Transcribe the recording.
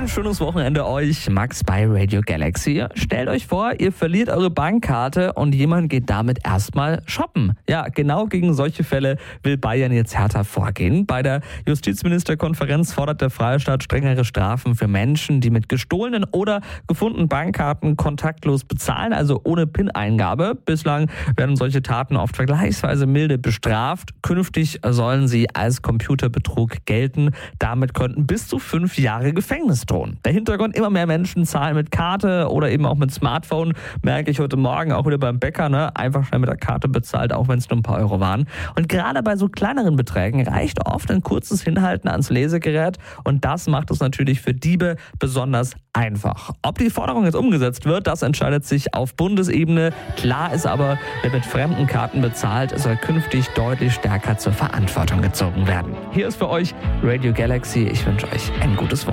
Ein schönes Wochenende euch, Max bei Radio Galaxy. Stellt euch vor, ihr verliert eure Bankkarte und jemand geht damit erstmal shoppen. Ja, genau gegen solche Fälle will Bayern jetzt härter vorgehen. Bei der Justizministerkonferenz fordert der Freistaat strengere Strafen für Menschen, die mit gestohlenen oder gefundenen Bankkarten kontaktlos bezahlen, also ohne PIN-Eingabe. Bislang werden solche Taten oft vergleichsweise milde bestraft. Künftig sollen sie als Computerbetrug gelten. Damit könnten bis zu 5 Jahre Gefängnis drohen. Der Hintergrund: immer mehr Menschen zahlen mit Karte oder eben auch mit Smartphone. Merke ich heute Morgen auch wieder beim Bäcker, einfach schnell mit der Karte bezahlt, auch wenn es nur ein paar Euro waren. Und gerade bei so kleineren Beträgen reicht oft ein kurzes Hinhalten ans Lesegerät und das macht es natürlich für Diebe besonders einfach. Ob die Forderung jetzt umgesetzt wird, das entscheidet sich auf Bundesebene. Klar ist aber, wer mit fremden Karten bezahlt, soll künftig deutlich stärker zur Verantwortung gezogen werden. Hier ist für euch Radio Galaxy. Ich wünsche euch ein gutes Wochenende.